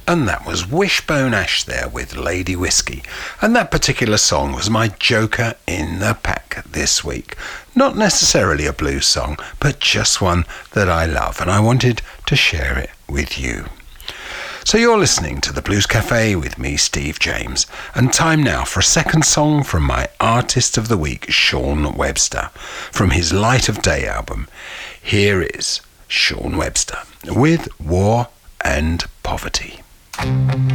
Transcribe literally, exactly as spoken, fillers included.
And that was Wishbone Ash there with Lady Whiskey. And that particular song was my joker in the pack this week. Not necessarily a blues song, but just one that I love, and I wanted to share it with you. So you're listening to the Blues Cafe with me, Steve James, and time now for a second song from my Artist of the Week, Sean Webster, from his Light of Day album. Here is Sean Webster with War and Poverty.